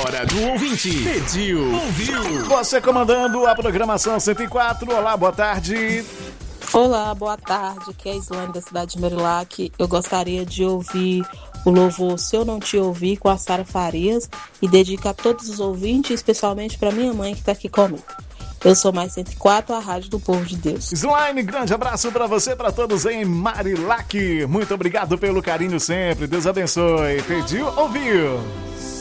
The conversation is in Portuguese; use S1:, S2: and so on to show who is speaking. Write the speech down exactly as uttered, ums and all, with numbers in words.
S1: hora do ouvinte. Pediu, ouviu.
S2: Você comandando a programação cento e quatro. Olá, boa tarde.
S3: Olá, boa tarde. Aqui é a Islane da cidade de Marilac. Eu gostaria de ouvir o louvor Se Eu Não Te Ouvir com a Sara Farias e dedico a todos os ouvintes, especialmente para minha mãe que está aqui comigo. Eu sou mais cento e quatro, a Rádio do Povo de Deus.
S2: Slime, grande abraço para você, para todos em Marilac. Muito obrigado pelo carinho sempre. Deus abençoe. Pediu, ouviu.